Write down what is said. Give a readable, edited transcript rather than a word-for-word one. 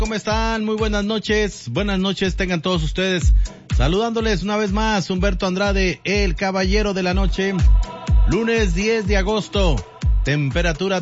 ¿Cómo están? Muy buenas noches tengan todos ustedes. Saludándoles una vez más, Humberto Andrade, el caballero de la noche. Lunes 10 de agosto, temperatura